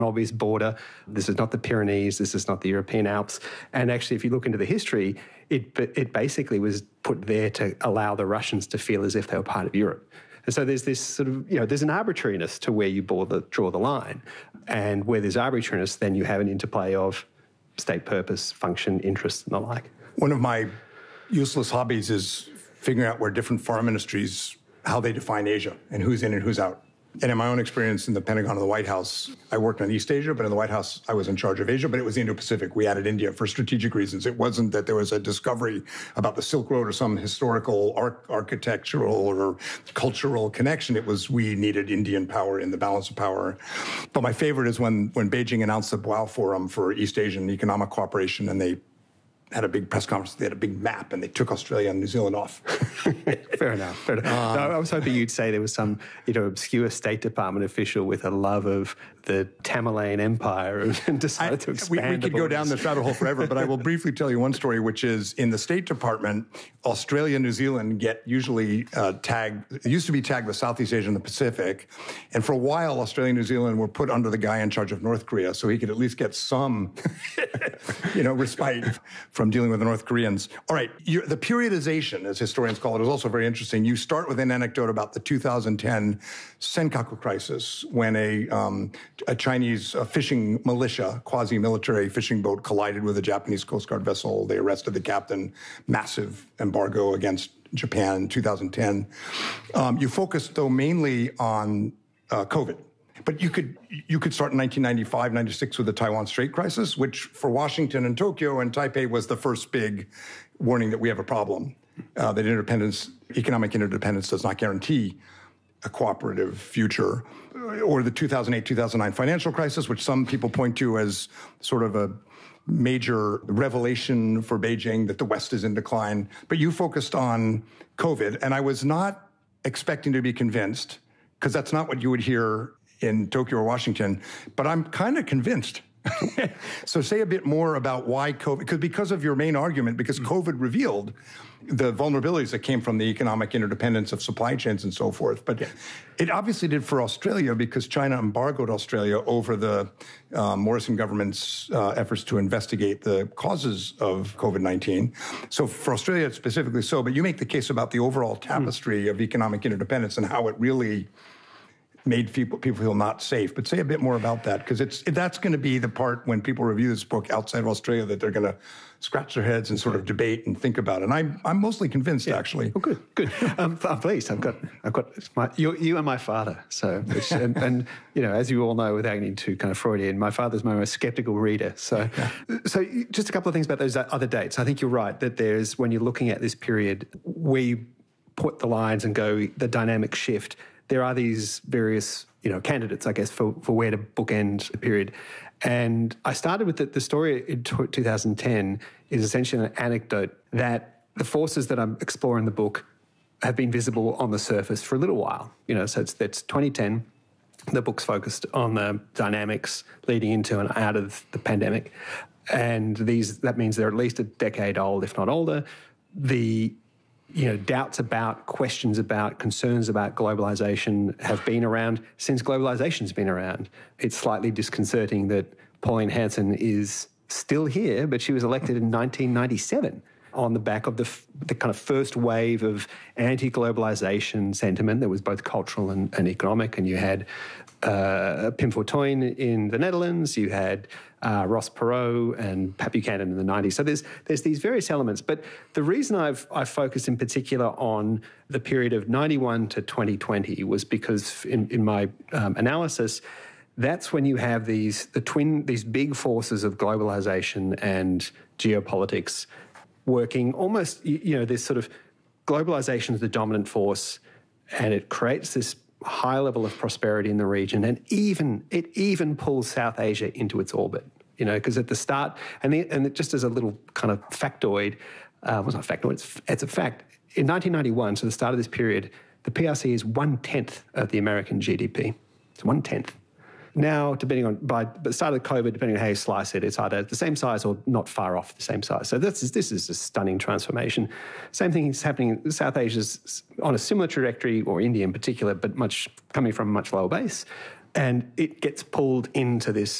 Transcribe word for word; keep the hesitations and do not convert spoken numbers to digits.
obvious border. This is not the Pyrenees. This is not the European Alps. And actually, if you look into the history, it it basically was put there to allow the Russians to feel as if they were part of Europe. And so there's this sort of, you know, there's an arbitrariness to where you bore the, draw the line. And where there's arbitrariness, then you have an interplay of state purpose, function, interest, and the like. One of my useless hobbies is figuring out where different foreign ministries, how they define Asia and who's in and who's out. And in my own experience in the Pentagon and the White House, I worked on East Asia, but in the White House, I was in charge of Asia, but it was the Indo-Pacific. We added India for strategic reasons. It wasn't that there was a discovery about the Silk Road or some historical arch- architectural or cultural connection. It was we needed Indian power in the balance of power. But my favorite is when, when Beijing announced the Boao Forum for East Asian Economic Cooperation, and they had a big press conference. They had a big map, and they took Australia and New Zealand off. Fair enough. Fair enough. Uh, no, I was hoping you'd say there was some, you know, obscure State Department official with a love of the Tamerlane Empire and decided I, to expand. We, we could go down this rabbit hole forever, but I will briefly tell you one story, which is in the State Department, Australia and New Zealand get usually uh, tagged. It used to be tagged with Southeast Asia and the Pacific, and for a while, Australia and New Zealand were put under the guy in charge of North Korea, so he could at least get some, you know, respite from dealing with the North Koreans. All right, you're, the periodization, as historians call it, is also very interesting. You start with an anecdote about the two thousand ten Senkaku crisis, when a, um, a Chinese uh, fishing militia, quasi-military fishing boat, collided with a Japanese Coast Guard vessel. They arrested the captain. Massive embargo against Japan in two thousand ten. Um, you focused, though, mainly on uh, COVID. But you could you could start in nineteen ninety-five, ninety-six with the Taiwan Strait crisis, which for Washington and Tokyo and Taipei was the first big warning that we have a problem. Uh, that interdependence, economic interdependence does not guarantee a cooperative future. Or the two thousand eight, two thousand nine financial crisis, which some people point to as sort of a major revelation for Beijing that the West is in decline. But you focused on COVID, and I was not expecting to be convinced, because that's not what you would hear in Tokyo or Washington, but I'm kind of convinced. So say a bit more about why COVID, because because of your main argument, because COVID revealed the vulnerabilities that came from the economic interdependence of supply chains and so forth. But yeah. It obviously did for Australia, because China embargoed Australia over the uh, Morrison government's uh, efforts to investigate the causes of COVID nineteen. So for Australia, it's specifically so, but you make the case about the overall tapestry mm. of economic interdependence and how it really made people people feel not safe. But say a bit more about that, because it's that's going to be the part when people review this book outside of Australia that they're going to scratch their heads and sort of debate and think about it. And I'm I'm mostly convinced, yeah. actually. Oh, good, good. um, I'm pleased. I've got I've got my you, you and my father. So which, and, and you know, as you all know, without getting too kind of Freudian, my father's my most skeptical reader. So yeah. so just a couple of things about those other dates. I think you're right that there's when you're looking at this period where you put the lines and go the dynamic shift. There are these various, you know, candidates, I guess, for, for where to bookend the period. And I started with the, the story in two thousand ten is essentially an anecdote that the forces that I'm exploring in the book have been visible on the surface for a little while. You know, so it's, it's twenty ten. The book's focused on the dynamics leading into and out of the pandemic. And these that means they're at least a decade old, if not older. The You know, doubts about, questions about, concerns about globalization have been around since globalization's been around. It's slightly disconcerting that Pauline Hanson is still here, but she was elected in nineteen ninety-seven on the back of the, the kind of first wave of anti-globalization sentiment that was both cultural and, and economic. And you had uh, Pim Fortuyn in the Netherlands, you had uh, Ross Perot and Pat Buchanan in the nineties. So there's there's these various elements. But the reason I've I've focused in particular on the period of ninety-one to twenty twenty was because in, in my um, analysis, that's when you have these the twin these big forces of globalization and geopolitics working almost, you know, this sort of globalization is the dominant force, and it creates this high level of prosperity in the region, and even it even pulls South Asia into its orbit, you know, because at the start, and, the, and it just as a little kind of factoid, uh, well, it's not factoid, it's, it's a fact, in nineteen ninety-one, so the start of this period, the P R C is one-tenth of the American G D P. It's one-tenth. Now, depending on, by the start of COVID, depending on how you slice it, it's either the same size or not far off the same size. So this is, this is a stunning transformation. Same thing is happening in South Asia's on a similar trajectory, or India in particular, but much coming from a much lower base. and it gets pulled into this